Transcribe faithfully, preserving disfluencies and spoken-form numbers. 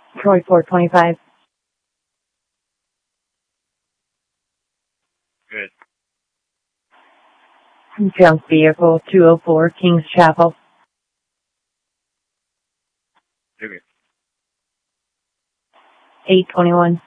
Troy four twenty-five. Good. Junk vehicle two oh four, Kings Chapel. Okay. eight twenty-one.